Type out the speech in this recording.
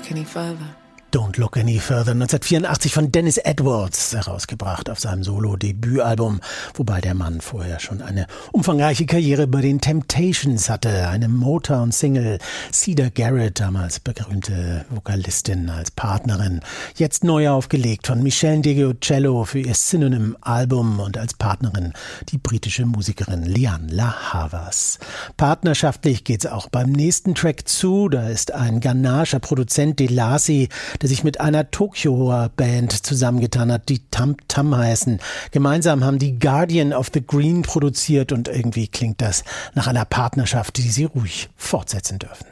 look any further. Don't Look Any Further, 1984 von Dennis Edwards, herausgebracht auf seinem Solo-Debütalbum, wobei der Mann vorher schon eine umfangreiche Karriere bei den Temptations hatte, eine Motown-Single, Cedar Garrett, damals berühmte Vokalistin als Partnerin, jetzt neu aufgelegt von Michelle DeGiucello für ihr Synonym-Album und als Partnerin die britische Musikerin Lianne La Havas. Partnerschaftlich geht's auch beim nächsten Track zu, da ist ein ghanaischer Produzent Delasi, der sich mit einer Tokioer Band zusammengetan hat, die Tam Tam heißen. Gemeinsam haben die Guardian of the Green produziert und irgendwie klingt das nach einer Partnerschaft, die sie ruhig fortsetzen dürfen.